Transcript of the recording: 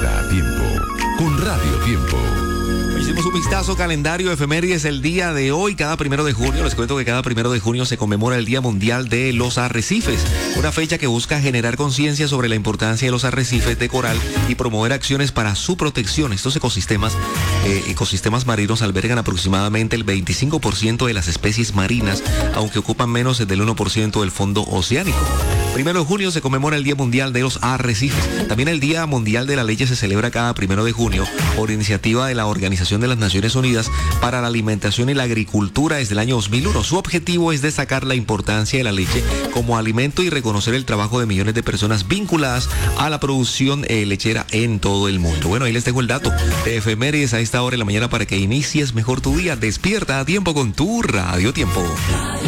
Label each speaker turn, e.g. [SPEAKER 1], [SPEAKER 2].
[SPEAKER 1] Despierta a tiempo con Radio Tiempo.
[SPEAKER 2] Hicimos un vistazo calendario efemérides el día de hoy, cada 1 de junio. Les cuento que cada 1 de junio se conmemora el Día Mundial de los Arrecifes, una fecha que busca generar conciencia sobre la importancia de los arrecifes de coral y promover acciones para su protección. Estos ecosistemas marinos albergan aproximadamente el 25% de las especies marinas, aunque ocupan menos del 1% del fondo oceánico. 1 de junio se conmemora el Día Mundial de los Arrecifes. También el Día Mundial de la Leche se celebra cada 1 de junio por iniciativa de la Organización de las Naciones Unidas para la Alimentación y la Agricultura desde el año 2001. Su objetivo es destacar la importancia de la leche como alimento y reconocer el trabajo de millones de personas vinculadas a la producción lechera en todo el mundo. Bueno, ahí les dejo el dato de efemérides a esta hora de la mañana para que inicies mejor tu día. Despierta a tiempo con tu Radio Tiempo.